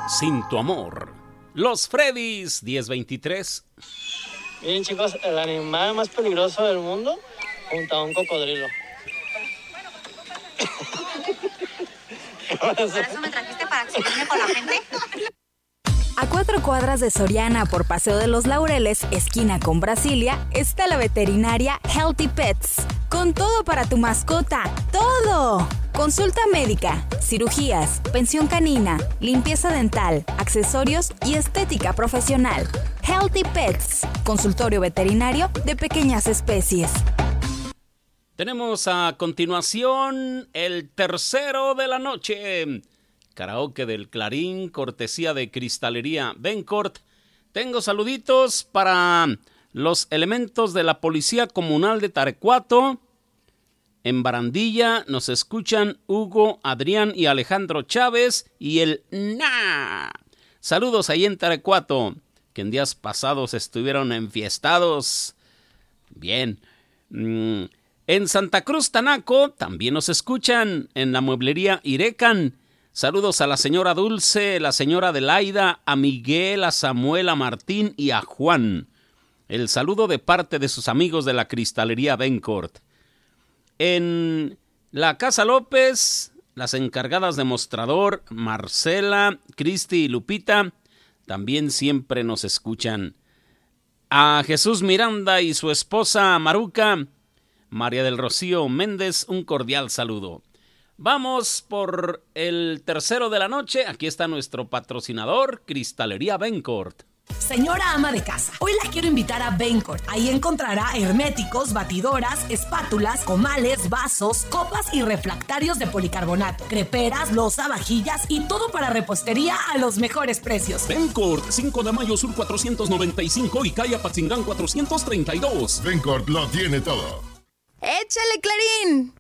sin tu amor. Los Freddys, 1023. Miren, chicos, el animal más peligroso del mundo junto a un cocodrilo. ¿Por eso me trajiste para exhibirme con la gente? A 4 cuadras de Soriana por Paseo de los Laureles, esquina con Brasilia, está la veterinaria Healthy Pets. Con todo para tu mascota, ¡todo! Consulta médica, cirugías, pensión canina, limpieza dental, accesorios y estética profesional. Healthy Pets, consultorio veterinario de pequeñas especies. Tenemos a continuación el tercero de la noche. Karaoke del Clarín, cortesía de Cristalería Bencourt. Tengo saluditos para los elementos de la Policía Comunal de Tarecuato. En Barandilla nos escuchan Hugo, Adrián y Alejandro Chávez y el Na. Saludos ahí en Tarecuato, que en días pasados estuvieron enfiestados. Bien. En Santa Cruz, Tanaco, también nos escuchan en la mueblería Irecan. Saludos a la señora Dulce, la señora Adelaida, a Miguel, a Samuel, a Martín y a Juan. El saludo de parte de sus amigos de la Cristalería Bencourt. En la Casa López, las encargadas de mostrador, Marcela, Cristi y Lupita, también siempre nos escuchan. A Jesús Miranda y su esposa Maruca, María del Rocío Méndez, un cordial saludo. Vamos por el tercero de la noche. Aquí está nuestro patrocinador, Cristalería Bencourt. Señora ama de casa, hoy la quiero invitar a Bencourt. Ahí encontrará herméticos, batidoras, espátulas, comales, vasos, copas y refractarios de policarbonato, creperas, loza, vajillas y todo para repostería a los mejores precios. Bencourt, 5 de mayo sur 495 y calle Apatzingán 432. Bencourt lo tiene todo. ¡Échale, Clarín!